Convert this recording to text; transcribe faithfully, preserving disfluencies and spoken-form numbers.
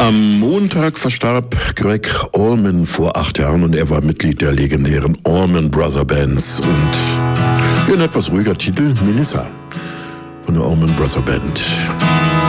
Am Montag verstarb Gregg Allman vor acht Jahren und er war Mitglied der legendären Allman Brothers Bands. Und hier ein etwas ruhiger Titel, Melissa von der Allman Brothers Band.